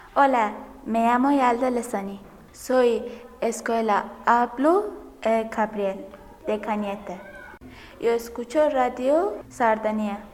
Hola, me llamo Yalda Lezani. Soy Escuela Hablo Gabriel de Cañete. Yo escucho Radio Sardanía.